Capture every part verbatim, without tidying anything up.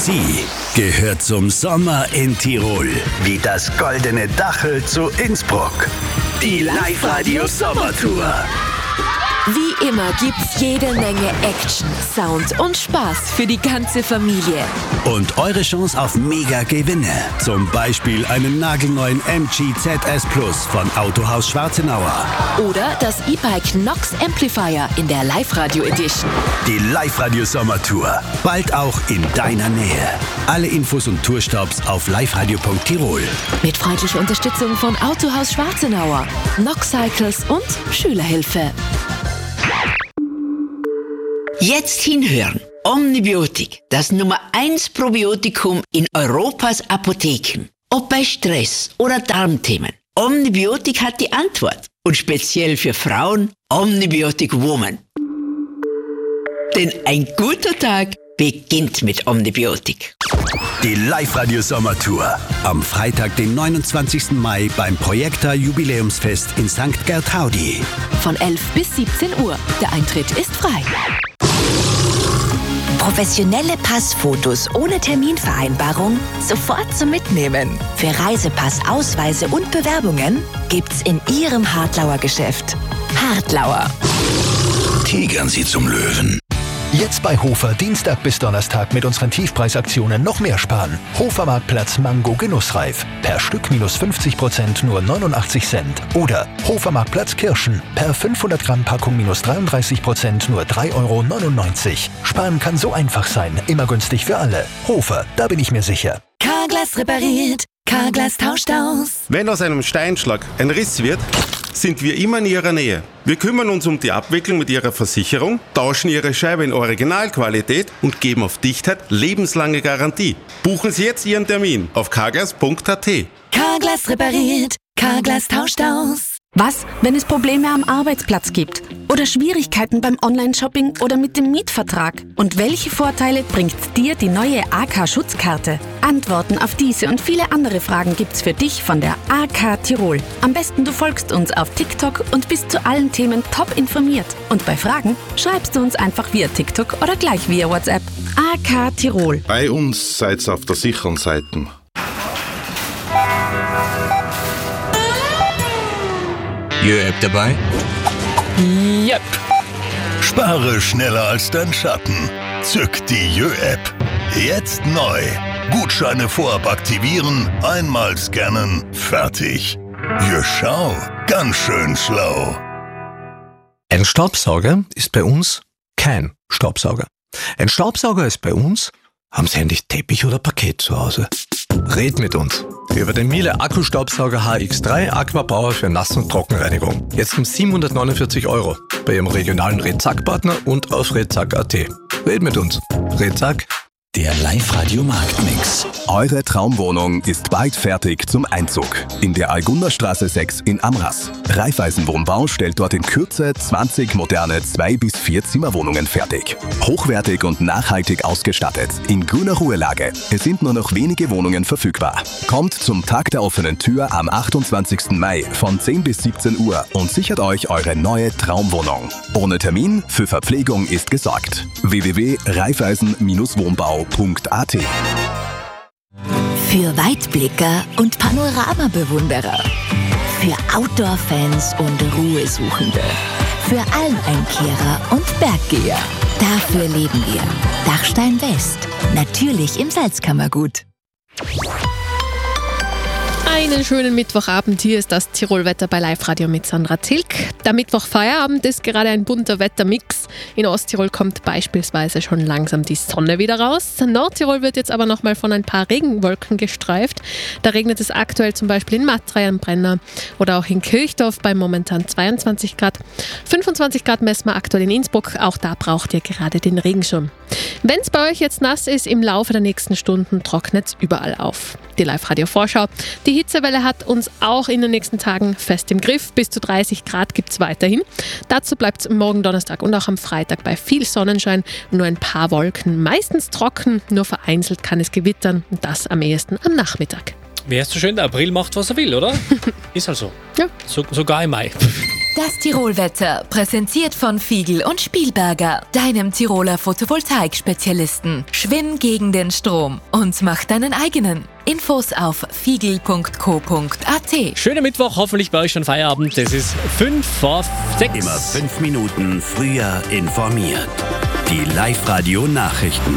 Sie gehört zum Sommer in Tirol, wie das goldene Dachel zu Innsbruck. Die Live-Radio Sommertour. Wie immer gibt's jede Menge Action, Sound und Spaß für die ganze Familie. Und eure Chance auf Mega-Gewinne. Zum Beispiel einen nagelneuen M G Z S Plus von Autohaus Schwarzenauer. Oder das E-Bike Nox Amplifier in der Live-Radio Edition. Die Live-Radio Sommertour. Bald auch in deiner Nähe. Alle Infos und Tourstops auf liveradio punkt tirol. Mit freundlicher Unterstützung von Autohaus Schwarzenauer, Nox Cycles und Schülerhilfe. Jetzt hinhören. Omnibiotik, das Nummer eins Probiotikum in Europas Apotheken. Ob bei Stress oder Darmthemen. Omnibiotik hat die Antwort. Und speziell für Frauen, Omnibiotik Woman. Denn ein guter Tag beginnt mit Omnibiotik. Die Live-Radio Sommertour. Am Freitag, den neunundzwanzigsten Mai beim Projekta Jubiläumsfest in Sankt Gertraudi. Von elf bis siebzehn Uhr. Der Eintritt ist frei. Professionelle Passfotos ohne Terminvereinbarung sofort zum Mitnehmen. Für Reisepass, Ausweise und Bewerbungen gibt's in Ihrem Hartlauer Geschäft. Hartlauer. Tigern Sie zum Löwen. Jetzt bei Hofer Dienstag bis Donnerstag mit unseren Tiefpreisaktionen noch mehr sparen. Hofer Marktplatz Mango Genussreif. Per Stück minus fünfzig Prozent nur neunundachtzig Cent. Oder Hofer Marktplatz Kirschen. Per fünfhundert Gramm Packung minus dreiunddreißig Prozent nur drei Euro neunundneunzig. Sparen kann so einfach sein. Immer günstig für alle. Hofer, da bin ich mir sicher. Carglass repariert. Carglass tauscht aus. Wenn aus einem Steinschlag ein Riss wird, sind wir immer in Ihrer Nähe. Wir kümmern uns um die Abwicklung mit Ihrer Versicherung, tauschen Ihre Scheibe in Originalqualität und geben auf Dichtheit lebenslange Garantie. Buchen Sie jetzt Ihren Termin auf carglass punkt a t. Carglass repariert. Carglass tauscht aus. Was, wenn es Probleme am Arbeitsplatz gibt? Oder Schwierigkeiten beim Online-Shopping oder mit dem Mietvertrag? Und welche Vorteile bringt dir die neue A K-Schutzkarte? Antworten auf diese und viele andere Fragen gibt's für dich von der A K Tirol. Am besten du folgst uns auf TikTok und bist zu allen Themen top informiert. Und bei Fragen schreibst du uns einfach via TikTok oder gleich via WhatsApp. A K Tirol. Bei uns seid's auf der sicheren Seite. Jö-App dabei? Yep. Spare schneller als dein Schatten. Zück die Jö-App. Jetzt neu. Gutscheine vorab aktivieren, einmal scannen, fertig. Jö, schau, ganz schön schlau. Ein Staubsauger ist bei uns kein Staubsauger. Ein Staubsauger ist bei uns, haben Sie eigentlich Teppich oder Parkett zu Hause? Red mit uns über den Miele Akkustaubsauger H X drei Aquapower für Nass- und Trockenreinigung. Jetzt um siebenhundertneunundvierzig Euro bei Ihrem regionalen Redzack-Partner und auf redzack punkt a t. Red mit uns. Redzack. Der Live-Radio Marktmix. Eure Traumwohnung ist bald fertig zum Einzug. In der Algunderstraße sechs in Amras. Raiffeisen Wohnbau stellt dort in Kürze zwanzig moderne zwei bis vier Zimmerwohnungen fertig. Hochwertig und nachhaltig ausgestattet. In grüner Ruhelage. Es sind nur noch wenige Wohnungen verfügbar. Kommt zum Tag der offenen Tür am achtundzwanzigsten Mai von zehn bis siebzehn Uhr und sichert euch eure neue Traumwohnung. Ohne Termin, für Verpflegung ist gesorgt. w w w punkt raiffeisen wohnbau punkt a t. Für Weitblicker und Panoramabewunderer. Für Outdoor-Fans und Ruhesuchende. Für Almeinkehrer und Berggeher. Dafür leben wir. Dachstein West. Natürlich im Salzkammergut. Einen schönen Mittwochabend. Hier ist das Tirol-Wetter bei Live-Radio mit Sandra Tilk. Der Mittwoch-Feierabend ist gerade ein bunter Wettermix. In Osttirol kommt beispielsweise schon langsam die Sonne wieder raus. Nordtirol wird jetzt aber nochmal von ein paar Regenwolken gestreift. Da regnet es aktuell zum Beispiel in Matrei am Brenner oder auch in Kirchdorf bei momentan zweiundzwanzig Grad. fünfundzwanzig Grad messen wir aktuell in Innsbruck. Auch da braucht ihr gerade den Regenschirm. Wenn es bei euch jetzt nass ist, im Laufe der nächsten Stunden trocknet es überall auf. Die Live-Radio-Vorschau. Die Hitzewelle hat uns auch in den nächsten Tagen fest im Griff. Bis zu dreißig Grad gibt es weiterhin. Dazu bleibt es morgen Donnerstag und auch am Freitag bei viel Sonnenschein und nur ein paar Wolken. Meistens trocken, nur vereinzelt kann es gewittern. Und das am ehesten am Nachmittag. Wie heißt so schön, der April macht, was er will, oder? Ist halt so. Ja. so. Sogar im Mai. Das Tirolwetter, präsentiert von Fiegel und Spielberger, deinem Tiroler Photovoltaik-Spezialisten. Schwimm gegen den Strom und mach deinen eigenen. Infos auf fiegel punkt co punkt a t. Schöner Mittwoch, hoffentlich bei euch schon Feierabend. Es ist fünf vor sechs. Immer fünf Minuten früher informiert. Die Live-Radio-Nachrichten.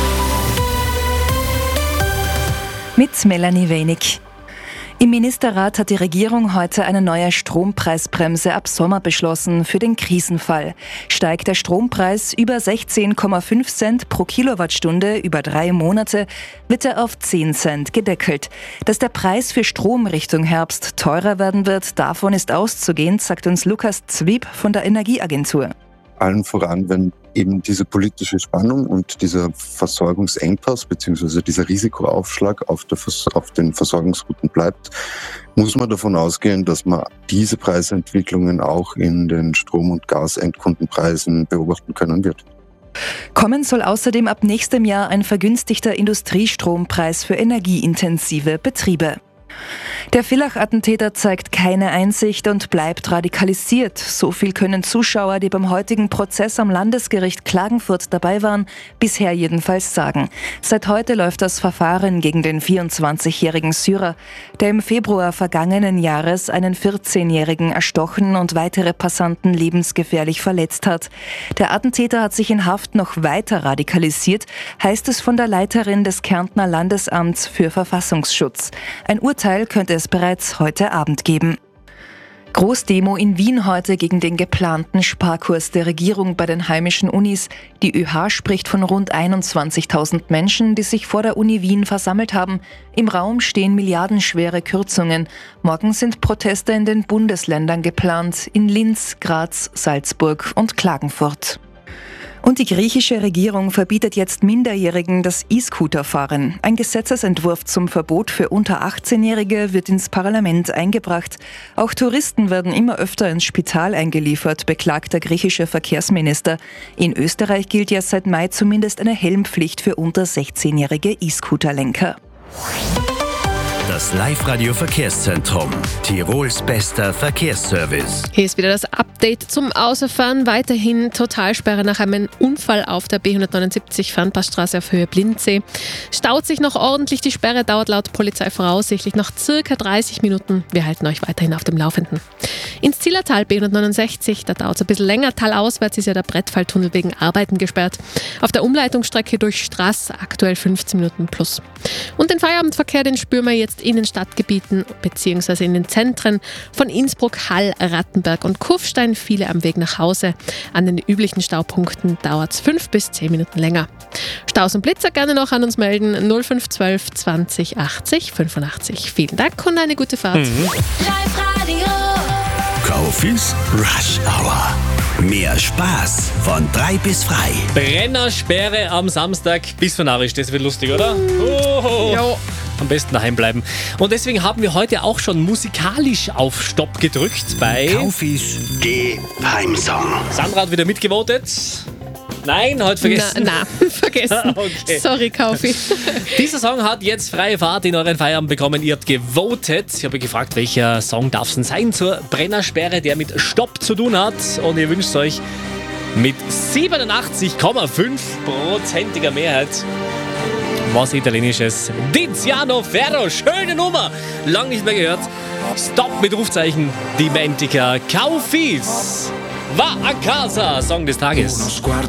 Mit Melanie Wenig. Im Ministerrat hat die Regierung heute eine neue Strompreisbremse ab Sommer beschlossen für den Krisenfall. Steigt der Strompreis über sechzehn Komma fünf Cent pro Kilowattstunde über drei Monate, wird er auf zehn Cent gedeckelt. Dass der Preis für Strom Richtung Herbst teurer werden wird, davon ist auszugehen, sagt uns Lukas Zwieb von der Energieagentur. Allen voran, wenn eben diese politische Spannung und dieser Versorgungsengpass bzw. dieser Risikoaufschlag auf, der Vers- auf den Versorgungsrouten bleibt, muss man davon ausgehen, dass man diese Preisentwicklungen auch in den Strom- und Gasendkundenpreisen beobachten können wird. Kommen soll außerdem ab nächstem Jahr ein vergünstigter Industriestrompreis für energieintensive Betriebe. Der Villach-Attentäter zeigt keine Einsicht und bleibt radikalisiert. So viel können Zuschauer, die beim heutigen Prozess am Landesgericht Klagenfurt dabei waren, bisher jedenfalls sagen. Seit heute läuft das Verfahren gegen den vierundzwanzigjährigen Syrer, der im Februar vergangenen Jahres einen vierzehnjährigen erstochen und weitere Passanten lebensgefährlich verletzt hat. Der Attentäter hat sich in Haft noch weiter radikalisiert, heißt es von der Leiterin des Kärntner Landesamts für Verfassungsschutz. Ein Urteil könnte es bereits heute Abend geben. Großdemo in Wien heute gegen den geplanten Sparkurs der Regierung bei den heimischen Unis. Die ÖH spricht von rund einundzwanzigtausend Menschen, die sich vor der Uni Wien versammelt haben. Im Raum stehen milliardenschwere Kürzungen. Morgen sind Proteste in den Bundesländern geplant, in Linz, Graz, Salzburg und Klagenfurt. Und die griechische Regierung verbietet jetzt Minderjährigen das E-Scooter-Fahren. Ein Gesetzesentwurf zum Verbot für unter achtzehnjährige wird ins Parlament eingebracht. Auch Touristen werden immer öfter ins Spital eingeliefert, beklagt der griechische Verkehrsminister. In Österreich gilt ja seit Mai zumindest eine Helmpflicht für unter sechzehnjährige E-Scooter-Lenker. Das Live-Radio-Verkehrszentrum. Tirols bester Verkehrsservice. Hier ist wieder das Update zum Außerfahren. Weiterhin Totalsperre nach einem Unfall auf der B hundertneunundsiebzig Fernpassstraße auf Höhe Blindsee. Staut sich noch ordentlich. Die Sperre dauert laut Polizei voraussichtlich noch circa dreißig Minuten. Wir halten euch weiterhin auf dem Laufenden. Ins Zillertal B hundertneunundsechzig, da dauert es ein bisschen länger. Talauswärts ist ja der Brettfalltunnel wegen Arbeiten gesperrt. Auf der Umleitungsstrecke durch Straß aktuell fünfzehn Minuten plus. Und den Feierabendverkehr, den spüren wir jetzt in den Stadtgebieten bzw. in den Zentren von Innsbruck, Hall, Rattenberg und Kufstein. Viele am Weg nach Hause. An den üblichen Staupunkten dauert es fünf bis zehn Minuten länger. Staus und Blitzer gerne noch an uns melden. null fünf zwölf zwanzig achtzig fünfundachtzig. Vielen Dank und eine gute Fahrt. Mhm. Live-Radio. Kaufis Rush Hour. Mehr Spaß von drei bis frei. Brennersperre am Samstag bis von Arisch. Das wird lustig, oder? Oh. Jo. Am besten daheim bleiben. Und deswegen haben wir heute auch schon musikalisch auf Stopp gedrückt bei Kaufis Geheimsong. Sandra hat wieder mitgevotet. Nein, heute vergessen. Na, na vergessen. Okay. Sorry, Kaufi. Dieser Song hat jetzt freie Fahrt in euren Feierabend bekommen. Ihr habt gewotet. Ich habe gefragt, welcher Song darf es denn sein zur Brennersperre, der mit Stopp zu tun hat. Und ihr wünscht euch mit siebenundachtzig Komma fünf prozentiger Mehrheit was Italienisches. Tiziano Ferro, schöne Nummer. Lang nicht mehr gehört. Stopp mit Rufzeichen. Dimentica Kaufis. Va a casa, Song des Tages.